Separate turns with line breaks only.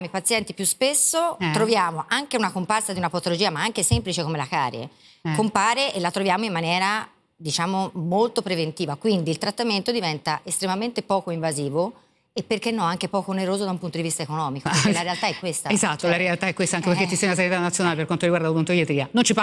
I pazienti più spesso troviamo anche una comparsa di una patologia, ma anche semplice come la carie, compare e la troviamo in maniera, diciamo, molto preventiva, quindi il trattamento diventa estremamente poco invasivo e perché no anche poco oneroso da un punto di vista economico, perché la realtà è questa.
Esatto, la realtà è questa, anche perché ti sei una segretaria nazionale per quanto riguarda l'odontoiatria. Non ci